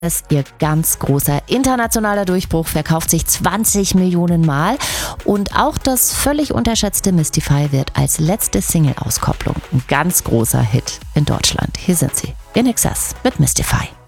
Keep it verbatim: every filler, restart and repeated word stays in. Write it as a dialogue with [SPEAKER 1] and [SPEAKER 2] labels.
[SPEAKER 1] ist ihr ganz großer internationaler Durchbruch, verkauft sich zwanzig Millionen Mal und auch das völlig unterschätzte Mystify wird als letzte Single-Auskopplung ein ganz großer Hit in Deutschland. Hier sind sie, In Excess mit Mystify.